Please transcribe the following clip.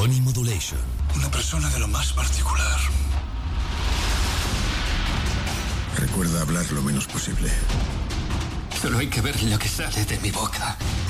Tony Modulation. Una persona de lo más particular. Recuerda hablar lo menos posible. Solo hay que ver lo que sale de mi boca.